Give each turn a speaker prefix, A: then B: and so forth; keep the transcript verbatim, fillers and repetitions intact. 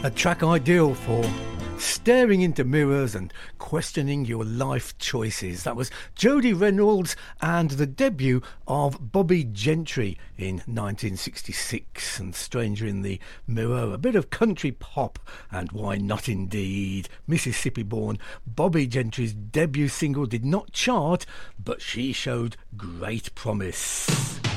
A: A track ideal for staring into mirrors and questioning your life choices. That was Jody Reynolds and the debut of Bobbie Gentry in nineteen sixty-six, and Stranger in the Mirror, a bit of country pop, and why not indeed. Mississippi born Bobbie Gentry's debut single did not chart, but she showed great promise.